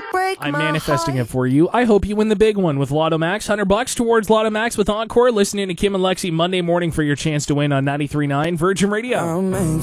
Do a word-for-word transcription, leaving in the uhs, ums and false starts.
break I'm my manifesting heart. it for you. I hope you win the big one with Lotto Max. one hundred bucks towards Lotto Max with Encore. Listening to Kim and Lexi Monday morning for your chance to win on ninety-three point nine Virgin Radio. I'll make